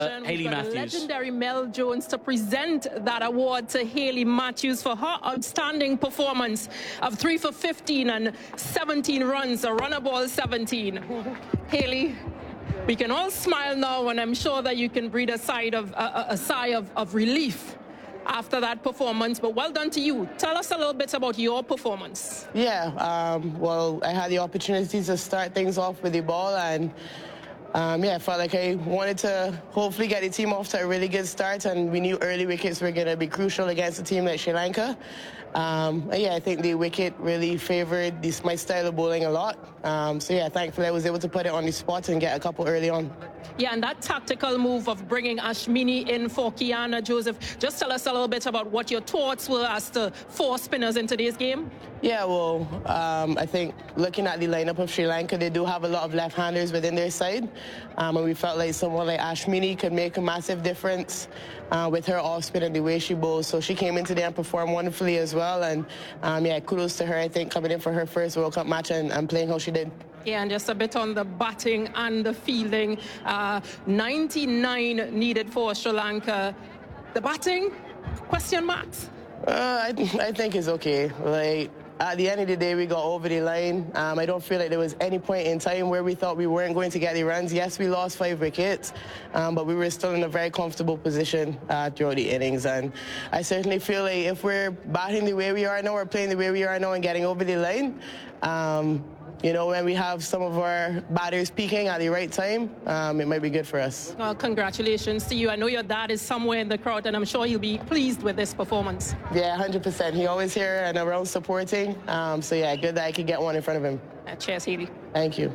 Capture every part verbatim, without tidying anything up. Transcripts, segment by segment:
Uh, Hayley Matthews. Legendary Mel Jones to present that award to Hayley Matthews for her outstanding performance of three for fifteen and seventeen runs, a runner ball seventeen. Hayley, we can all smile now, and I'm sure that you can breathe a sigh of, a, a sigh of, of relief after that performance, but well done to you. Tell us a little bit about your performance. Yeah, um, well, I had the opportunity to start things off with the ball, and Um, yeah, I felt like I wanted to hopefully get the team off to a really good start, and we knew early wickets were going to be crucial against a team like Sri Lanka. Um, yeah, I think the wicket really favored this, my style of bowling a lot. Um, so yeah, thankfully I was able to put it on the spot and get a couple early on. Yeah, and that tactical move of bringing Ashmini in for Kiana Joseph, just tell us a little bit about what your thoughts were as to four spinners in today's game. Yeah, well, um, I think looking at the lineup of Sri Lanka, they do have a lot of left-handers within their side. Um, and we felt like someone like Ashmini could make a massive difference uh, with her off-spin and the way she bowls. So she came into there and performed wonderfully as well. And um, yeah, kudos to her, I think, coming in for her first World Cup match and, and playing how she did. Yeah, and just a bit on the batting and the fielding. Uh, ninety-nine needed for Sri Lanka. The batting, question marks? Uh, I, I think it's okay. Like, at the end of the day, we got over the line. Um, I don't feel like there was any point in time where we thought we weren't going to get the runs. Yes, we lost five wickets, um, but we were still in a very comfortable position uh, throughout the innings. And I certainly feel like if we're batting the way we are now, or playing the way we are now and getting over the line, um, you know, when we have some of our batters peaking at the right time, um, it might be good for us. Well, congratulations to you. I know your dad is somewhere in the crowd, and I'm sure he'll be pleased with this performance. Yeah, one hundred percent. He always here and around supporting. Um, so, yeah, good that I could get one in front of him. Uh, cheers, Hayley. Thank you.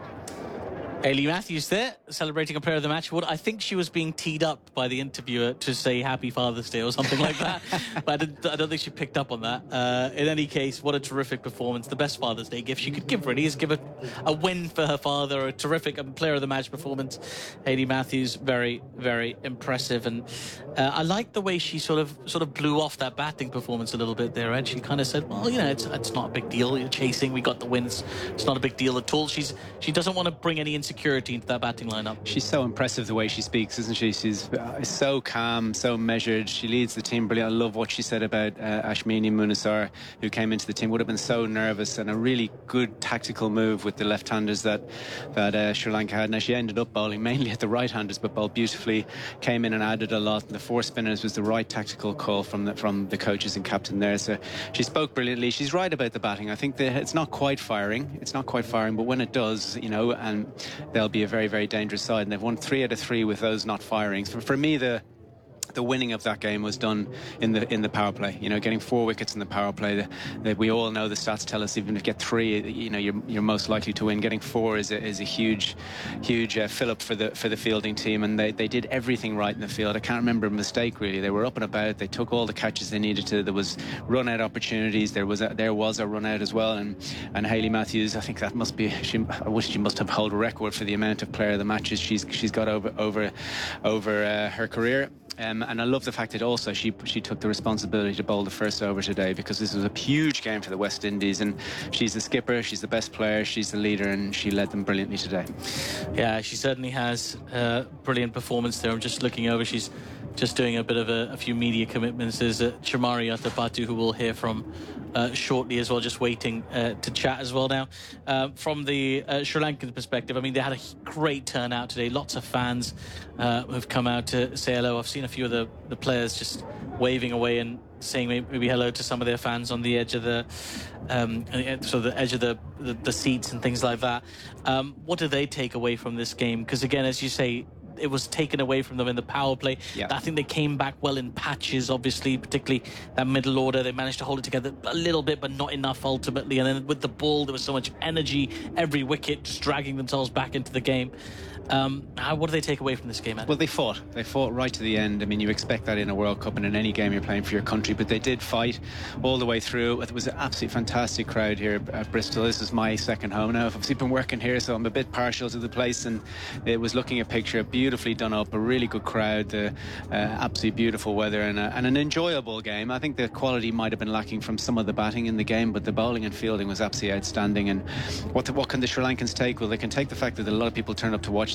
Hayley Matthews there, celebrating a player of the match award. I think she was being teed up by the interviewer to say Happy Father's Day or something like that. But I, didn't, I don't think she picked up on that. Uh, in any case, what a terrific performance. The best Father's Day gift she could give, really, is give a, a win for her father, a terrific um, player of the match performance. Hayley Matthews, very, very impressive. And uh, I like the way she sort of sort of blew off that batting performance a little bit there. And she kind of said, well, you know, it's, it's not a big deal. You're chasing, we got the wins. It's not a big deal at all. She's She doesn't want to bring any insecurity security into that batting lineup. She's so impressive the way she speaks, isn't she? She's uh, so calm, so measured. She leads the team brilliant. I love what she said about uh, Ashmini Munasar, who came into the team. Would have been so nervous, and a really good tactical move with the left-handers that that uh, Sri Lanka had. Now she ended up bowling mainly at the right-handers, but bowled beautifully. Came in and added a lot. The four spinners was the right tactical call from the from the coaches and captain there. So she spoke brilliantly. She's right about the batting. I think that it's not quite firing. It's not quite firing, but when it does, you know, and they'll be a very, very dangerous side. And they've won three out of three with those not firing. So for me, the the winning of that game was done in the in the power play. You know, getting four wickets in the power play. The, the, we all know the stats tell us even if you get three, you know, you're you're most likely to win. Getting four is a, is a huge, huge uh, fill up for the for the fielding team, and they, they did everything right in the field. I can't remember a mistake really. They were up and about. They took all the catches they needed to. There was run out opportunities. There was a, there was a run out as well. And and Hayley Matthews, I think that must be. She, I wish she must have held a record for the amount of player of the matches she's she's got over over over uh, her career. Um, and I love the fact that also she she took the responsibility to bowl the first over today, because this was a huge game for the West Indies, and she's the skipper, she's the best player, she's the leader, and she led them brilliantly today. Yeah, she certainly has a brilliant performance there. I'm just looking over, she's just doing a bit of a, a few media commitments. There's uh, Chamari Atapattu, who we'll hear from uh, shortly as well, just waiting uh, to chat as well now. Uh, from the uh, Sri Lankan perspective, I mean, they had a great turnout today. Lots of fans uh, who've come out to say hello. I've seen a few of the, the players just waving away and saying maybe hello to some of their fans on the edge of the um, so the edge of the, the, the seats and things like that. Um, what do they take away from this game? Because again, as you say, it was taken away from them in the power play. Yeah. I think they came back well in patches, obviously, particularly that middle order. They managed to hold it together a little bit, but not enough ultimately. And then with the ball, there was so much energy, every wicket just dragging themselves back into the game. Um, how, what do they take away from this game, Adam? Well, they fought. They fought right to the end. I mean, you expect that in a World Cup and in any game you're playing for your country, but they did fight all the way through. It was an absolutely fantastic crowd here at Bristol. This is my second home now. I've obviously been working here, so I'm a bit partial to the place, and it was looking at picture, beautifully done up, a really good crowd, uh, uh, absolutely beautiful weather, and, a, and an enjoyable game. I think the quality might have been lacking from some of the batting in the game, but the bowling and fielding was absolutely outstanding. And what, the, what can the Sri Lankans take? Well, they can take the fact that a lot of people turned up to watch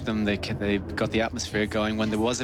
them. They they got the atmosphere going when there was a